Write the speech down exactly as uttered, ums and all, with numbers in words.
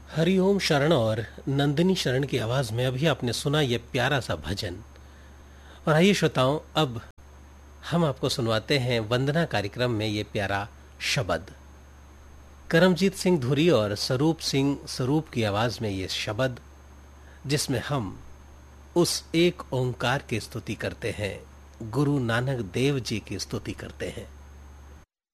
हरिओम शरण और नंदिनी शरण की आवाज में अभी आपने सुना यह प्यारा सा भजन। और आइए श्रोताओं, अब हम आपको सुनवाते हैं वंदना कार्यक्रम में ये प्यारा शब्द। करमजीत सिंह धुरी और स्वरूप सिंह स्वरूप की आवाज में ये शब्द, जिसमें हम उस एक ओंकार की स्तुति करते हैं, गुरु नानक देव जी की स्तुति करते हैं।